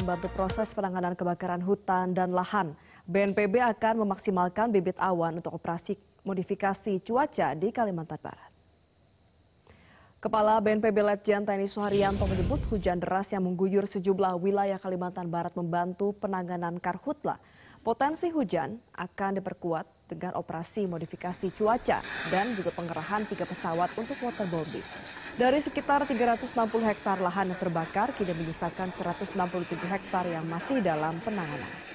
membantu proses penanganan kebakaran hutan dan lahan. BNPB akan memaksimalkan bibit awan untuk operasi modifikasi cuaca di Kalimantan Barat. Kepala BNPB Letjen TNI Suharyanto menyebut hujan deras yang mengguyur sejumlah wilayah Kalimantan Barat membantu penanganan karhutla. Potensi hujan akan diperkuat dengan operasi modifikasi cuaca dan juga pengerahan 3 pesawat untuk waterbombing. Dari sekitar 360 hektar lahan yang terbakar, kini menyisakan 167 hektar yang masih dalam penanganan.